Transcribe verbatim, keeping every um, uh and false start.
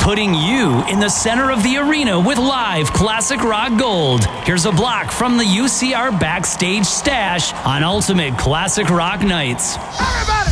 putting you in the center of the arena with live classic rock gold. Here's a block from the U C R Backstage Stash on Ultimate Classic Rock Nights. Everybody!